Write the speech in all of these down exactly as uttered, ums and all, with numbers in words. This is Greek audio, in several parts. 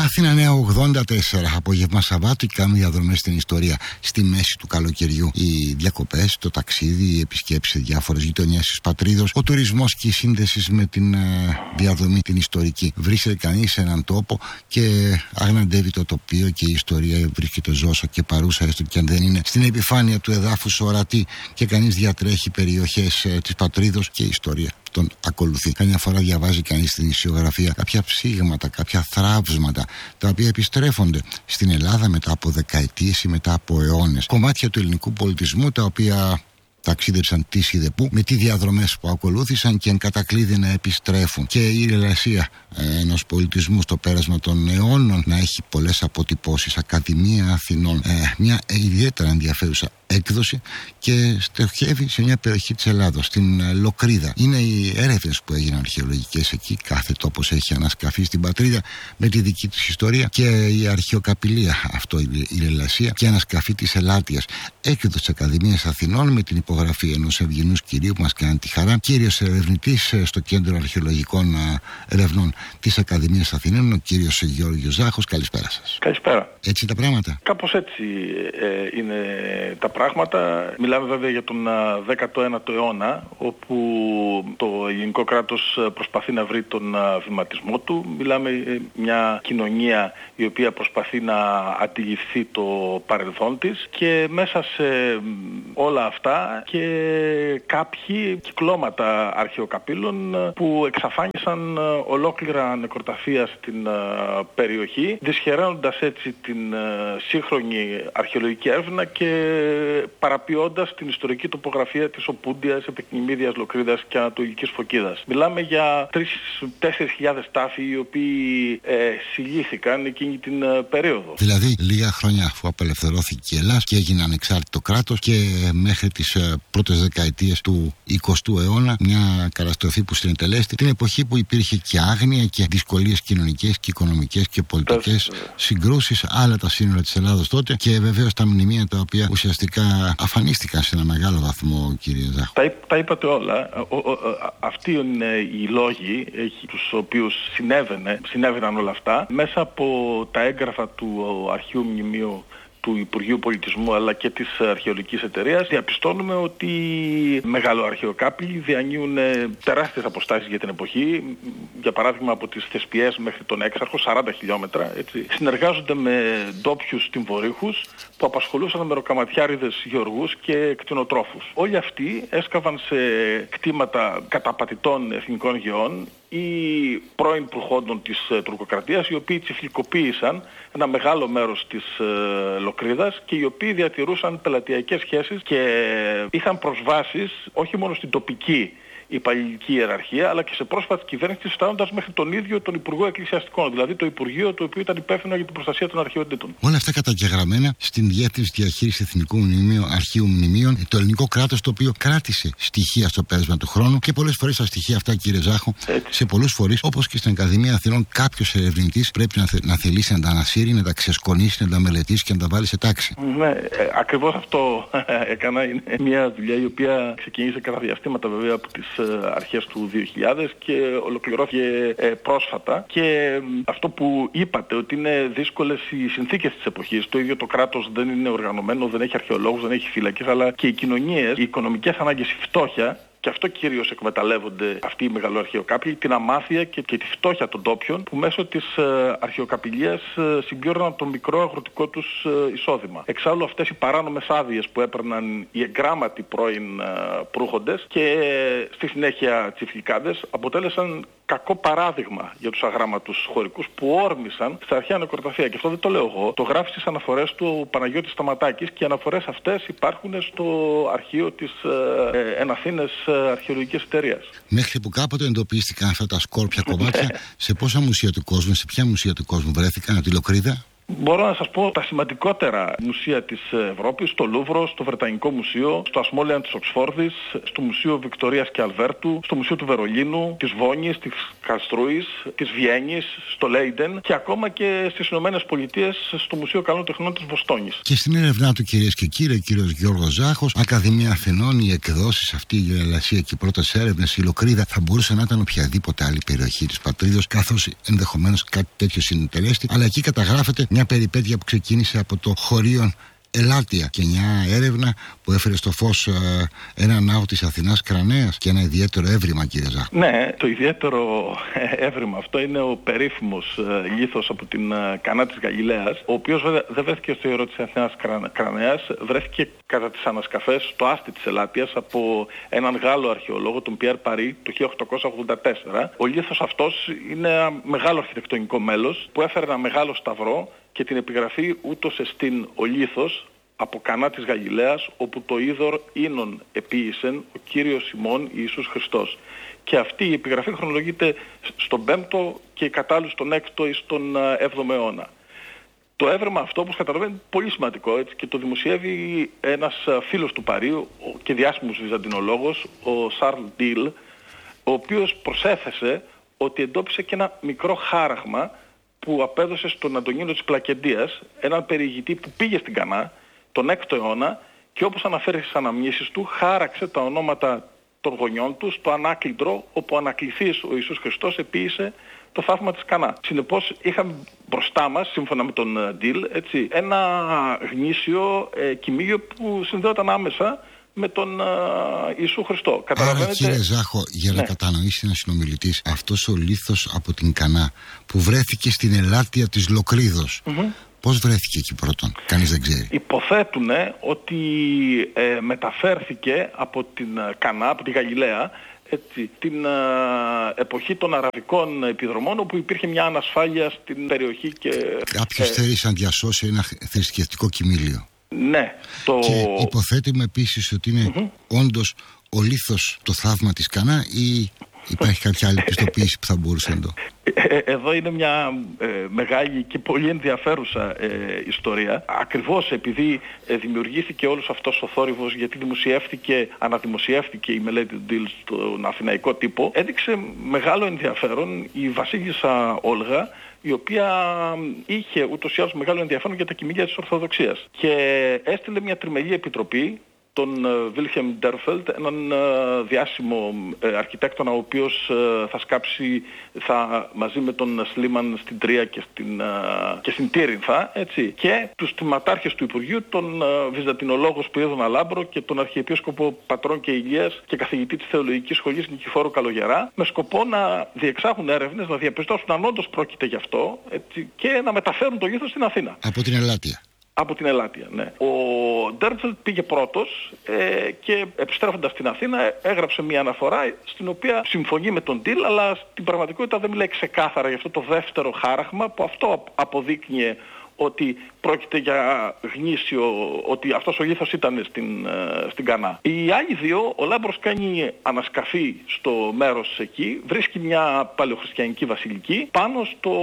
Αθήνα Νέα ογδόντα τέσσερα, απόγευμα Σαββάτου, κάνουν διαδρομές στην ιστορία. Στη μέση του καλοκαιριού, οι διακοπές, το ταξίδι, οι επισκέψεις σε διάφορες γειτονιές της πατρίδος, ο τουρισμός και η σύνδεση με την ε, διαδρομή την ιστορική. Βρίσκεται κανείς σε έναν τόπο και αγναντεύει το τοπίο και η ιστορία βρίσκεται ζώσα και παρούσα, έστω και αν δεν είναι στην επιφάνεια του εδάφους ορατή, και κανείς διατρέχει περιοχές ε, της πατρίδος και η ιστορία τον ακολουθεί. Καμιά φορά διαβάζει κανείς στην ισιογραφία κάποια ψήγματα, κάποια θραύσματα, τα οποία επιστρέφονται στην Ελλάδα μετά από δεκαετίες ή μετά από αιώνες. Κομμάτια του ελληνικού πολιτισμού τα οποία ταξίδεψαν τι είδε πού, με τι διαδρομές που ακολούθησαν και εν κατακλείδη να επιστρέφουν. Και η ρελασία ενός πολιτισμού στο πέρασμα των αιώνων να έχει πολλές αποτυπώσεις. Ακαδημία Αθηνών, ε, μια ιδιαίτερα ενδιαφέρουσα έκδοση, και στοχεύει σε μια περιοχή της Ελλάδος, στην Λοκρίδα. Είναι οι έρευνες που έγιναν αρχαιολογικές εκεί. Κάθε τόπος έχει ανασκαφεί στην πατρίδα με τη δική της ιστορία, και η αρχαιοκαπηλεία, αυτό η ρελασία, και ανασκαφή της Ελάτιας. Έκδοση της Ακαδημίας Αθηνών με την υπογραφή ενός ευγενούς κυρίου που μας κάνει τη χαρά, κύριος ερευνητής στο Κέντρο Αρχαιολογικών Ερευνών της Ακαδημίας Αθηνών, ο κύριος Γιώργος Ζάχος. Καλησπέρα σας. Καλησπέρα. Έτσι τα πράγματα. Κάπως έτσι ε, είναι τα πράγματα. Μιλάμε βέβαια για τον δέκατο ένατο αιώνα, όπου το ελληνικό κράτος προσπαθεί να βρει τον βηματισμό του. Μιλάμε μια κοινωνία η οποία προσπαθεί να αντιληφθεί το παρελθόν της, και μέσα σε όλα αυτά και κάποιοι κυκλώματα αρχαιοκαπήλων που εξαφάνισαν ολόκληρα νεκροταφεία στην περιοχή, δυσχεραίνοντας έτσι την σύγχρονη αρχαιολογική έρευνα και παραποιώντας την ιστορική τοπογραφία της Οπούντιας, Επικνημίδιας, Λοκρίδας και Ανατολικής Φωκίδας. Μιλάμε για τρεις με τέσσερις χιλιάδες τάφοι οι οποίοι ε, συλλήθηκαν εκείνη την ε, περίοδο. Δηλαδή λίγα χρόνια αφού απελευθερώθηκε η Ελλάδα και έγινε ανεξάρτητο κράτος, και μέχρι τις ε, πρώτες δεκαετίες του εικοστού αιώνα, μια καταστροφή που συνετελέστη την εποχή που υπήρχε και άγνοια και δυσκολίες κοινωνικές και οικονομικές και πολιτικές συγκρούσεις, άλλα τα σύνορα της Ελλάδος τότε, και βεβαίως τα μνημεία τα οποία ουσιαστικά αφανίστηκαν σε ένα μεγάλο βαθμό, κύριε Ζάχο. Τα, τα είπατε όλα. Ο, ο, ο, αυτοί είναι οι λόγοι τους οποίους συνέβαινε, συνέβαιναν όλα αυτά. Μέσα από τα έγγραφα του αρχείου μνημείου του Υπουργείου Πολιτισμού αλλά και της Αρχαιολογικής Εταιρείας, διαπιστώνουμε ότι μεγαλοαρχαιοκάπηλοι διανύουν τεράστιες αποστάσεις για την εποχή. Για παράδειγμα, από τις Θεσπιές μέχρι τον Έξαρχο, σαράντα χιλιόμετρα, έτσι. Συνεργάζονται με ντόπιους τυμβορύχους που απασχολούσαν μεροκαματιάριδες γεωργούς και κτηνοτρόφους. Όλοι αυτοί έσκαβαν σε κτήματα καταπατητών εθνικών γεών ή πρώην προχόντων της ε, τουρκοκρατίας, οι οποίοι τσιφλικοποίησαν ένα μεγάλο μέρος της ε, Λοκρίδας, και οι οποίοι διατηρούσαν πελατειακές σχέσεις και είχαν προσβάσεις όχι μόνο στην τοπική υπαλληλική ιεραρχία, αλλά και σε πρόσφατη κυβέρνηση, φτάνοντας μέχρι τον ίδιο τον Υπουργό Εκκλησιαστικών, δηλαδή το Υπουργείο το οποίο ήταν υπεύθυνο για την προστασία των αρχαιοτήτων. Όλα αυτά καταγεγραμμένα στην Διεύθυνση Διαχείρισης Εθνικού Μνημείου, Αρχείου Μνημείων, το ελληνικό κράτος, το οποίο κράτησε στοιχεία στο πέρασμα του χρόνου, και πολλές φορές τα στοιχεία αυτά, κύριε Ζάχο, έτσι, σε πολλούς φορείς, όπως και στην Ακαδημία Αθηνών, κάποιος ερευνητής πρέπει να, θε, να θελήσει να τα ανασύρει, να τα ξεσκονίσει, να τα μελετήσει και να τα βάλει σε τάξη. Ναι, ε, ακριβώς αυτό έκανα. Είναι μια δουλειά η οποία ξεκίνησε κατά διαστήματα βέβαια από τις αρχές του δύο χιλιάδες και ολοκληρώθηκε ε, πρόσφατα, και ε, αυτό που είπατε, ότι είναι δύσκολες οι συνθήκες της εποχής. Το ίδιο το κράτος δεν είναι οργανωμένο, δεν έχει αρχαιολόγους, δεν έχει φύλακες, αλλά και οι κοινωνίες, οι οικονομικές ανάγκες, η φτώχεια. Και αυτό κυρίως εκμεταλλεύονται αυτοί οι μεγαλοαρχαιοκάπηλοι, την αμάθεια και, και τη φτώχεια των ντόπιων, που μέσω της ε, αρχαιοκαπηλείας ε, συμπλήρωναν το μικρό αγροτικό τους ε, εισόδημα. Εξάλλου αυτές οι παράνομες άδειες που έπαιρναν οι εγκράματοι πρώην ε, προύχοντες και ε, στη συνέχεια τσιφλικάδες αποτέλεσαν κακό παράδειγμα για τους αγράμματους χωρικούς που όρμησαν στα αρχαία νεκροταφεία. Και αυτό δεν το λέω εγώ, το γράφει στις αναφορές του ο Παναγιώτης Σταματάκης, και οι αναφορές αυτές υπάρχουν στο αρχείο της ε, Εναθήνες Αρχαιολογικής Εταιρείας. Μέχρι που κάποτε εντοπίστηκαν αυτά τα σκόρπια κομμάτια, σε πόσα μουσεία του κόσμου, σε ποια μουσεία του κόσμου βρέθηκαν, από τη Λοκρίδα? Μπορώ να σας πω τα σημαντικότερα μουσεία της Ευρώπης, στο Λούβρο, στο Βρετανικό Μουσείο, στο Ασμόλεαν της Οξφόρδης, στο Μουσείο Βικτορίας και Αλβέρτου, στο Μουσείο του Βερολίνου, της Βόνης, της Καρλσρούης, της Βιέννης, στο Λέιντεν και ακόμα και στις Ηνωμένες Πολιτείες στο Μουσείο Καλών Τεχνών της Βοστόνης. Και στην έρευνά του, κυρίες και κύριοι, ο κύριος Γιώργος Ζάχος, Ακαδημία Αθηνών, οι εκδόσεις, αυτή η γελασία και οι πρώτες έρευνες, η Λοκρίδα, θα μπορούσε να ήταν οποιαδήποτε άλλη περιοχή της πατρίδος, καθώς ενδεχομένως κάτι τέτοιο συνετελέστη, αλλά εκεί καταγράφεται μια περιπέτεια που ξεκίνησε από το χωρίον Ελάτια και μια έρευνα που έφερε στο φως ε, ένα ναό της Αθηνάς Κρανέας και ένα ιδιαίτερο έβριμα, κύριε Ζάχο. Ναι, το ιδιαίτερο έβριμα αυτό είναι ο περίφημος ε, λίθος από την ε, Κανά της Γαλιλαίας, ο οποίος βέβαια δεν βρέθηκε στο ιερό της Αθηνάς Κρανέας, βρέθηκε κατά τις ανασκαφές στο άστι της Ελάτιας από έναν Γάλλο αρχαιολόγο, τον Πιέρ Παρί, το χίλια οκτακόσια ογδόντα τέσσερα. Ο λίθος αυτός είναι ένα μεγάλο αρχιτεκτονικό μέλος που έφερε ένα μεγάλο σταυρό και την επιγραφή ούτως εστίν ο λίθος από Κανά της Γαλιλαίας, όπου το είδωρ ίνον επίησεν ο Κύριος ημών Ιησούς Χριστός. Και αυτή η επιγραφή χρονολογείται στον πέμπτο και η κατάλληλη στον έκτο ή στον έβδομο αιώνα. Το έβρεμα αυτό, όπως καταλαβαίνετε, είναι πολύ σημαντικό, έτσι, και το δημοσιεύει ένας φίλος του Παρίου και διάσημος βυζαντινολόγος, ο Σαρλ Ντίλ, ο οποίος προσέθεσε ότι εντόπισε και ένα μικρό χάραγμα που απέδωσε στον Αντωνίνο της Πλακεντίας, έναν περιηγητή που πήγε στην Κανά τον έκτο αιώνα και όπως αναφέρει στις αναμνήσεις του, χάραξε τα ονόματα των γονιών του στο ανάκλητρο, όπου ανακληθής ο Ιησούς Χριστός επίησε το θαύμα της Κανά. Συνεπώς είχαμε μπροστά μας, σύμφωνα με τον Ντίλ, έτσι, ένα γνήσιο ε, κοιμήλιο που συνδέονταν άμεσα με τον uh, Ιησού Χριστό. Άρα, κύριε Ζάχο, για να ναι. κατανοήσει ένας συνομιλητής, αυτός ο λίθος από την Κανά που βρέθηκε στην Ελάτια της Λοκρίδος, mm-hmm. πώς βρέθηκε εκεί πρώτον? Κανείς δεν ξέρει. Υποθέτουνε ότι ε, μεταφέρθηκε από την Κανά, από τη Γαλιλαία, έτσι, την α, εποχή των αραβικών επιδρομών, όπου υπήρχε μια ανασφάλεια στην περιοχή και... Κάποιος ε, θέλει να διασώσει ένα θρησκευτικό κοιμήλιο. Ναι. Το... Και υποθέτουμε επίσης ότι είναι mm-hmm. όντως ο λίθος το θαύμα της Κανά, ή υπάρχει κάποια άλλη πιστοποίηση που θα μπορούσε να το... Ε, εδώ είναι μια ε, μεγάλη και πολύ ενδιαφέρουσα ε, ιστορία. Ακριβώς επειδή ε, δημιουργήθηκε όλος αυτός ο θόρυβος, γιατί δημοσιεύτηκε, αναδημοσιεύτηκε η μελέτη του Ντίλ στον αθηναϊκό τύπο, έδειξε μεγάλο ενδιαφέρον η βασίλισσα Όλγα, η οποία είχε ούτως ή άλλως μεγάλο ενδιαφέρον για τα κοιμήλια της Ορθοδοξίας. Και έστειλε μια τριμελή επιτροπή, τον Βίλχεμ Ντέρφελτ, έναν διάσημο αρχιτέκτονα, ο οποίος θα σκάψει θα, μαζί με τον Σλίμαν στην Τρία και στην, και στην Τύρινθα, έτσι, και τους τμήματάρχες του Υπουργείου, τον Βυζαντινολόγο Σπυρίδωνα Λάμπρο και τον Αρχιεπίσκοπο Πατρών και Ηλίας και καθηγητή της Θεολογικής Σχολής Νικηφόρου Καλογερά, με σκοπό να διεξάγουν έρευνες, να διαπιστώσουν αν όντως πρόκειται γι' αυτό, έτσι, και να μεταφέρουν το λίθος στην Αθήνα. Από την Ελάτια. Από την Ελάτια, ναι. Ο Ντέρφελτ πήγε πρώτος ε, και επιστρέφοντας στην Αθήνα έγραψε μια αναφορά στην οποία συμφωνεί με τον Ντίλ, αλλά στην πραγματικότητα δεν μιλάει ξεκάθαρα για αυτό το δεύτερο χάραγμα, που αυτό αποδείκνυε ότι πρόκειται για γνήσιο, ότι αυτός ο λίθος ήταν στην, στην Κανά. Οι άλλοι δύο, ο Λάμπρος κάνει ανασκαφή στο μέρος εκεί, βρίσκει μια παλαιοχριστιανική βασιλική πάνω στο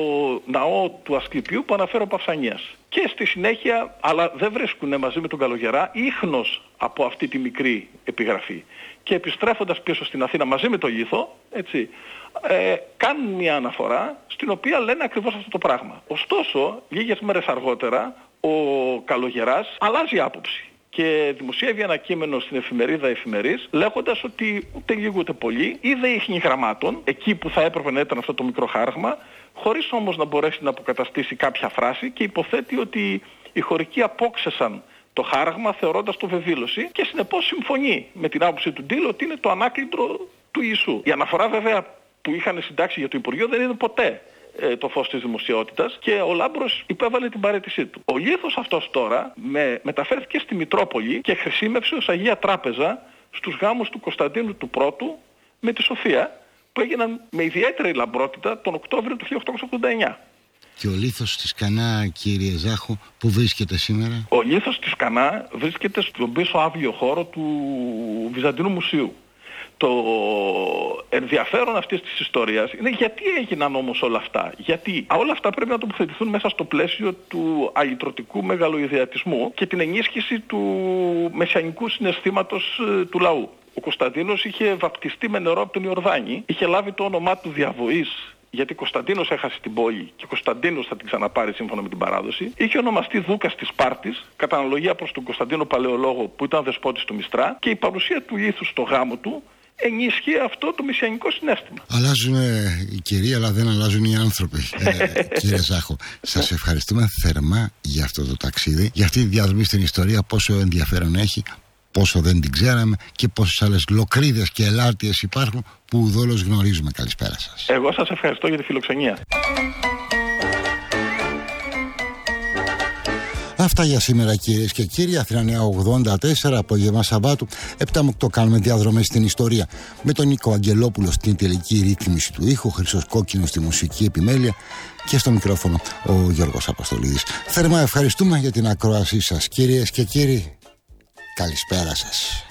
ναό του Ασκληπιού που αναφέρει ο Παυσανίας. Και στη συνέχεια, αλλά δεν βρίσκουν μαζί με τον Καλογερά, ίχνος από αυτή τη μικρή επιγραφή. Και επιστρέφοντας πίσω στην Αθήνα μαζί με το λίθο, έτσι, ε, κάνουν μια αναφορά στην οποία λένε ακριβώς αυτό το πράγμα. Ωστόσο, λίγες μέρες αργότερα, ο Καλογεράς αλλάζει άποψη και δημοσιεύει ένα κείμενο στην εφημερίδα Εφημερής, λέγοντας ότι ούτε λίγο ούτε πολύ είδε ίχνη γραμμάτων εκεί που θα έπρεπε να ήταν αυτό το μικρό χάραγμα, χωρίς όμως να μπορέσει να αποκαταστήσει κάποια φράση, και υποθέτει ότι οι χωρικοί απόξεσαν το χάραγμα θεωρώντας το βεβήλωση, και συνεπώς συμφωνεί με την άποψη του Ντίλ ότι είναι το ανάκλητρο του Ιησού. Η αναφορά βέβαια που είχαν συντάξει για το Υπουργείο δεν είδε ποτέ ε, το φως της δημοσιότητας, και ο Λάμπρος υπέβαλε την παραίτησή του. Ο λίθος αυτός τώρα με, μεταφέρθηκε στη Μητρόπολη και χρησιμεύσε ως Αγία Τράπεζα στους γάμους του Κωνσταντίνου του Πρώτου με τη Σοφία, που έγιναν με ιδιαίτερη λαμπρότητα τον Οκτώβριο του χίλια οκτακόσια ογδόντα εννιά. Και ο λίθος της Κανά, κύριε Ζάχο, που βρίσκεται σήμερα? Ο λίθος της Κανά βρίσκεται στον πίσω άβγειο χώρο του Βυζαντινού Μουσείου, Το ενδιαφέρον αυτής της ιστορίας είναι γιατί έγιναν όμως όλα αυτά. Γιατί όλα αυτά πρέπει να τοποθετηθούν μέσα στο πλαίσιο του αλυτρωτικού μεγαλοειδεατισμού και την ενίσχυση του μεσιανικού συναισθήματος του λαού. Ο Κωνσταντίνος είχε βαπτιστεί με νερό από τον Ιορδάνη, είχε λάβει το όνομά του διαβοής, γιατί Κωνσταντίνος έχασε την πόλη και Κωνσταντίνος θα την ξαναπάρει σύμφωνα με την παράδοση. Είχε ονομαστεί Δούκας της Σπάρτης, κατά αναλογία προς τον Κωνσταντίνο Παλαιολόγο που ήταν δεσπότης του Μιστρά, και η παρουσία του ήθους στο γάμο του ενίσχυε αυτό το μεσιανικό συναίσθημα. Αλλάζουν οι κυρίοι, αλλά δεν αλλάζουν οι άνθρωποι. ε, κύριε Ζάχο, σας ευχαριστούμε θερμά για αυτό το ταξίδι, για αυτή τη διαδρομή στην ιστορία, πόσο ενδιαφέρον έχει, πόσο δεν την ξέραμε και πόσες άλλες λοκρίδες και ελάρτιες υπάρχουν που ουδόλως γνωρίζουμε. Καλησπέρα σας. Εγώ σας ευχαριστώ για τη φιλοξενία. Αυτά για σήμερα, κυρίες και κύριοι. Αθήνα Νέα ογδόντα τέσσερα, απόγευμα Σαββάτου, επτά με οκτώ κάνουμε διαδρομές στην ιστορία. Με τον Νίκο Αγγελόπουλο στην τελική ρύθμιση του ήχου, Χρυσός Κόκκινος στη μουσική επιμέλεια και στο μικρόφωνο ο Γιώργος Αποστολίδης. Θερμά ευχαριστούμε για την ακρόασή σας, κυρίες και κύριοι. Καλησπέρα σας.